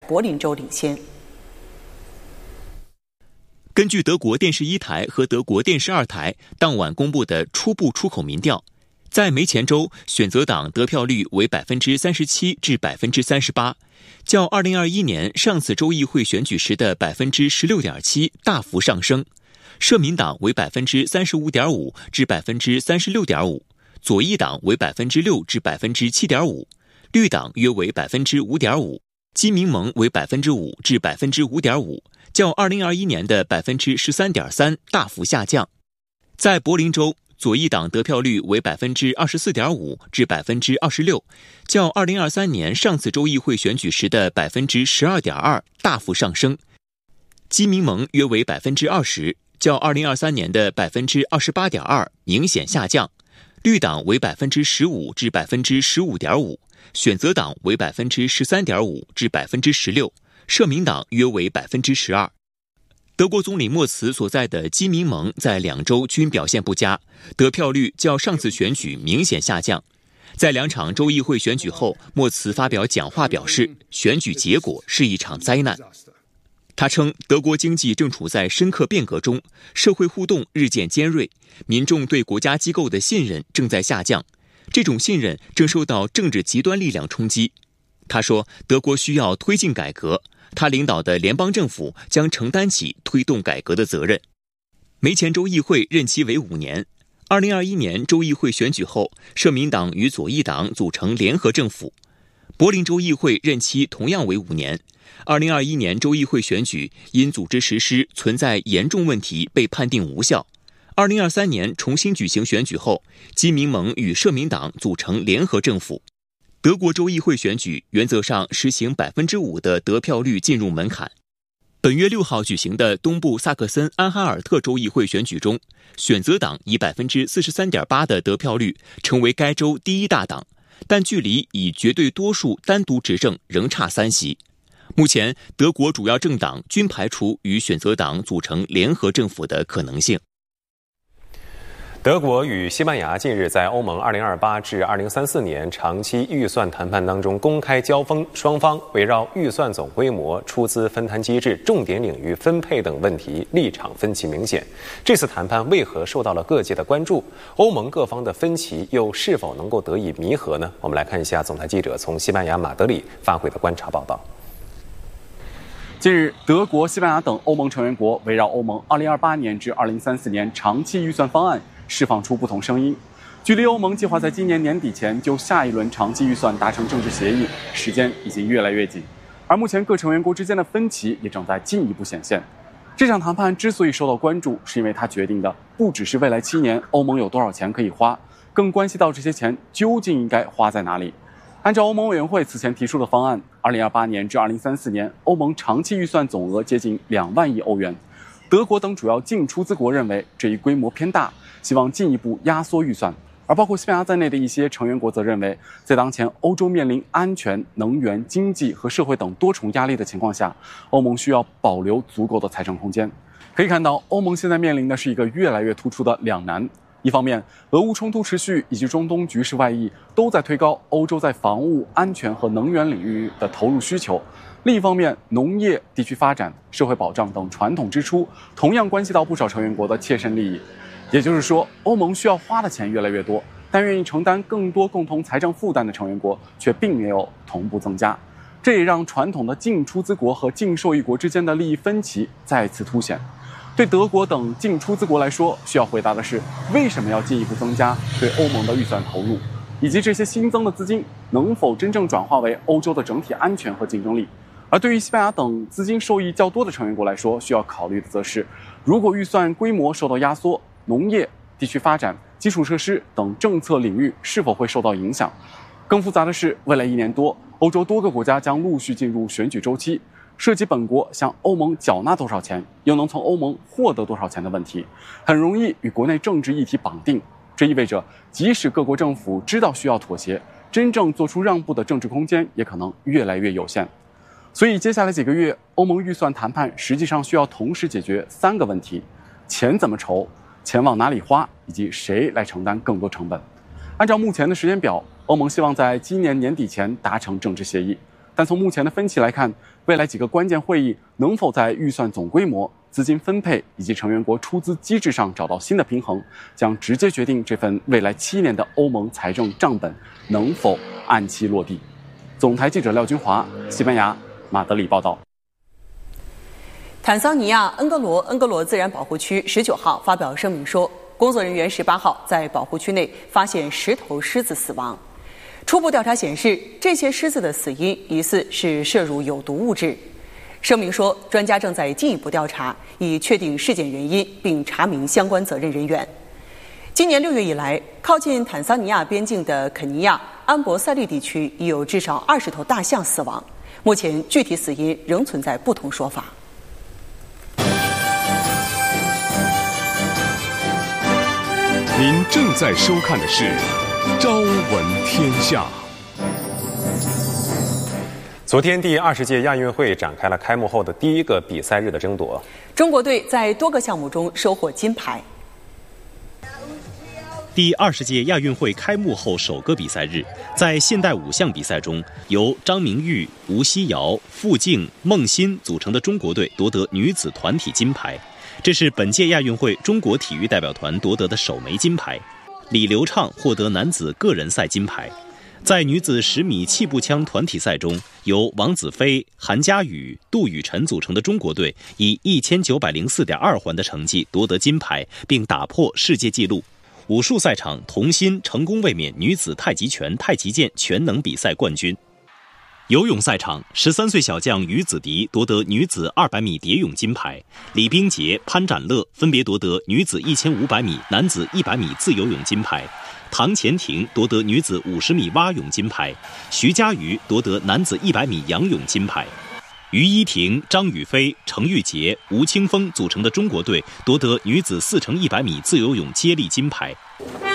柏林州领先。 根据德国电视1台和德国电视2台当晚公布的初步出口民调，在梅前州选择党得票率为37%至38%，较2021年上次州议会选举时的16.7%大幅上升。社民党为35.5%至36.5%，左翼党为6%至7.5%，绿党约为5.5%，基民盟为5%至5.5%，较2021年的13.3%大幅下降。在柏林州，左翼党得票率为24.5%至26%，较2023年上次州议会选举时的12.2%大幅上升。基民盟约为20%，较2023年的28.2%明显下降。绿党为15%至15.5%，选择党为13.5%至16%，社民党约为12%。德国总理默茨所在的基民盟在2州均表现不佳，得票率较上次选举明显下降。在2场州议会选举后，默茨发表讲话表示，选举结果是一场灾难。他称，德国经济正处在深刻变革中，社会互动日渐尖锐，民众对国家机构的信任正在下降，这种信任正受到政治极端力量冲击。他说，德国需要推进改革，他领导的联邦政府将承担起推动改革的责任。梅前州议会任期为5年。2021年州议会选举后，社民党与左翼党组成联合政府。柏林州议会任期同样为5年。2021年州议会选举因组织实施存在严重问题被判定无效。2023年重新举行选举后，基民盟与社民党组成联合政府。德国州议会选举原则上实行5%的得票率进入门槛。本月6号举行的东部萨克森安哈尔特州议会选举中，选择党以43.8%的得票率成为该州第1大党，但距离以绝对多数单独执政仍差3席。目前，德国主要政党均排除与选择党组成联合政府的可能性。 德国与西班牙近日在欧盟2028至2034年长期预算谈判当中公开交锋，双方围绕预算总规模、出资分摊机制、重点领域分配等问题立场分歧明显。这次谈判为何受到了各界的关注？欧盟各方的分歧又是否能够得以弥合呢？我们来看一下总台记者从西班牙马德里发回的观察报道。 近日，德国、西班牙等欧盟成员国围绕欧盟2028年至2034年长期预算方案释放出不同声音。距离欧盟计划在今年年底前就下一轮长期预算达成政治协议，时间已经越来越紧。而目前各成员国之间的分歧也正在进一步显现。这场谈判之所以受到关注，是因为它决定的不只是未来7年欧盟有多少钱可以花，更关系到这些钱究竟应该花在哪里。按照欧盟委员会此前提出的方案，2028年至2034年，欧盟长期预算总额接近2万亿欧元。德国等主要净出资国认为这一规模偏大，希望进一步压缩预算。而包括西班牙在内的一些成员国则认为，在当前欧洲面临安全、能源、经济和社会等多重压力的情况下，欧盟需要保留足够的财政空间。可以看到，欧盟现在面临的是一个越来越突出的两难。一方面，俄乌冲突持续以及中东局势外溢都在推高欧洲在防务、安全和能源领域的投入需求；另一方面，农业、地区发展、社会保障等传统支出同样关系到不少成员国的切身利益。也就是说，欧盟需要花的钱越来越多，但愿意承担更多共同财政负担的成员国却并没有同步增加。这也让传统的净出资国和净受益国之间的利益分歧再次凸显。对德国等净出资国来说，需要回答的是为什么要进一步增加对欧盟的预算投入，以及这些新增的资金能否真正转化为欧洲的整体安全和竞争力。而对于西班牙等资金受益较多的成员国来说，需要考虑的则是，如果预算规模受到压缩，农业、地区发展、基础设施等政策领域是否会受到影响。更复杂的是，未来1年多，欧洲多个国家将陆续进入选举周期，涉及本国向欧盟缴纳多少钱，又能从欧盟获得多少钱的问题，很容易与国内政治议题绑定。这意味着，即使各国政府知道需要妥协，真正做出让步的政治空间也可能越来越有限。所以接下来几个月，欧盟预算谈判实际上需要同时解决3个问题：钱怎么筹，钱往哪里花，以及谁来承担更多成本。按照目前的时间表，欧盟希望在今年年底前达成政治协议。 但从目前的分歧来看，未来几个关键会议能否在预算总规模、资金分配以及成员国出资机制上找到新的平衡，将直接决定这份未来7年的欧盟财政账本能否按期落地。总台记者廖军华，西班牙马德里报道。 坦桑尼亚恩戈罗自然保护区19号发表声明说，工作人员18号在保护区内发现10头狮子死亡。初步调查显示，这些狮子的死因疑似是摄入有毒物质。声明说，专家正在进一步调查，以确定事件原因，并查明相关责任人员。今年6月以来，靠近坦桑尼亚边境的肯尼亚安博塞利地区已有至少20头大象死亡。目前具体死因仍存在不同说法。 您正在收看的是《朝闻天下》。 昨天，第20届亚运会展开了开幕后的第一个比赛日的争夺。 中国队在多个项目中收获金牌。 第20届亚运会开幕后首个比赛日，在现代5项比赛中，由张明玉、吴曦瑶、傅静、孟欣组成的中国队夺得女子团体金牌。这是本届亚运会中国体育代表团夺得的首枚金牌。李流畅获得男子个人赛金牌。在女子10米气步枪团体赛中，由王子飞、韩佳宇、杜雨辰组成的中国队以1904.2环的成绩夺得金牌，并打破世界纪录。武术赛场，童欣成功卫冕女子太极拳、太极剑全能比赛冠军。游泳赛场，13岁小将于子迪夺得女子200米蝶泳金牌，李冰洁、潘展乐分别夺得女子1500米、男子100米自由泳金牌，唐钱婷夺得女子50米蛙泳金牌，徐嘉余夺得男子100米仰泳金牌。于依婷、张雨霏、程玉洁、吴青峰组成的中国队夺得女子4×100米自由泳接力金牌。